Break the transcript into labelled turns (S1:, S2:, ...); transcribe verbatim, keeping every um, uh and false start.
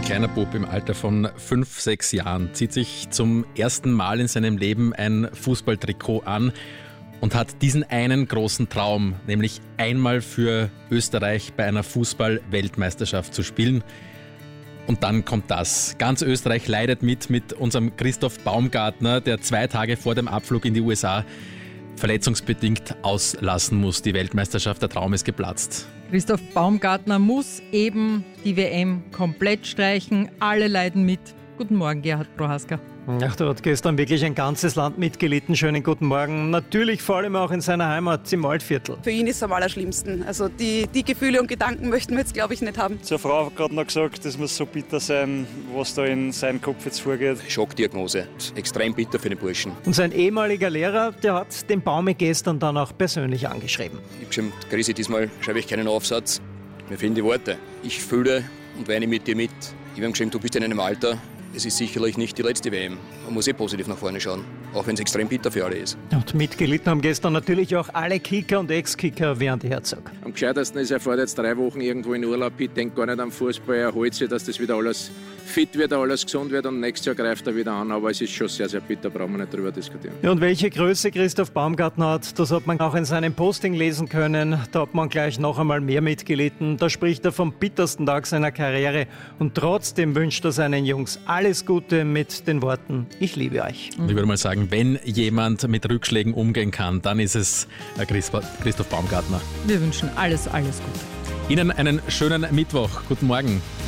S1: kleiner Bub im Alter von fünf, sechs Jahren zieht sich zum ersten Mal in seinem Leben ein Fußballtrikot an und hat diesen einen großen Traum, nämlich einmal für Österreich bei einer Fußball-Weltmeisterschaft zu spielen. Und dann kommt das. Ganz Österreich leidet mit mit unserem Christoph Baumgartner, der zwei Tage vor dem Abflug in die U S A verletzungsbedingt auslassen muss. Die Weltmeisterschaft, der Traum ist geplatzt.
S2: Christoph Baumgartner muss eben die W M komplett streichen. Alle leiden mit. Guten Morgen, Gerhard Prohaska.
S3: Ach, da hat gestern wirklich ein ganzes Land mitgelitten. Schönen guten Morgen. Natürlich vor allem auch in seiner Heimat im Waldviertel.
S4: Für ihn ist es am allerschlimmsten. Also die, die Gefühle und Gedanken möchten wir jetzt, glaube ich, nicht haben.
S5: Zur Frau hat gerade noch gesagt, das muss so bitter sein, was da in seinem Kopf jetzt vorgeht.
S6: Schockdiagnose. Extrem bitter für den Burschen.
S3: Und sein ehemaliger Lehrer, der hat den Baumi gestern dann auch persönlich angeschrieben.
S6: Ich habe geschrieben, Chrissy, diesmal schreibe ich keinen Aufsatz. Mir fehlen die Worte. Ich fühle und weine mit dir mit. Ich habe geschrieben, du bist in einem Alter, es ist sicherlich nicht die letzte W M. Man muss eh positiv nach vorne schauen, auch wenn es extrem bitter für alle ist.
S3: Und mitgelitten haben gestern natürlich auch alle Kicker und Ex-Kicker während Herzog.
S7: Am gescheitersten ist, er fährt jetzt drei Wochen irgendwo in Urlaub, ich denke gar nicht am Fußball, er holt sich, dass das wieder alles fit wird, alles gesund wird und nächstes Jahr greift er wieder an. Aber es ist schon sehr, sehr bitter, brauchen wir nicht darüber diskutieren.
S3: Ja, und welche Größe Christoph Baumgartner hat, das hat man auch in seinem Posting lesen können. Da hat man gleich noch einmal mehr mitgelitten. Da spricht er vom bittersten Tag seiner Karriere und trotzdem wünscht er seinen Jungs alles Gute mit den Worten, ich liebe euch.
S1: Ich würde mal sagen, wenn jemand mit Rückschlägen umgehen kann, dann ist es Christoph Baumgartner.
S2: Wir wünschen alles, alles Gute.
S1: Ihnen einen schönen Mittwoch. Guten Morgen.